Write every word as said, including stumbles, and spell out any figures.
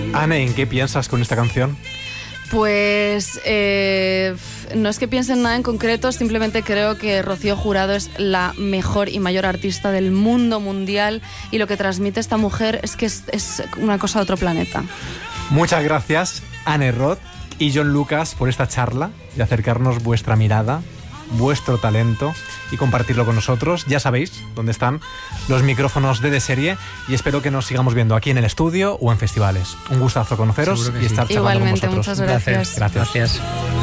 Anne, ¿en qué piensas con esta canción? Pues eh, no es que piense en nada en concreto, simplemente creo que Rocío Jurado es la mejor y mayor artista del mundo mundial, y lo que transmite esta mujer es que es, es una cosa de otro planeta. Muchas gracias, Anne Roth y John Lucas, por esta charla y acercarnos vuestra mirada, vuestro talento y compartirlo con nosotros. Ya sabéis dónde están los micrófonos de De Serie, y espero que nos sigamos viendo aquí en el estudio o en festivales. Un gustazo conoceros y sí. estar charlando Igualmente, con vosotros. muchas gracias. Gracias. Gracias.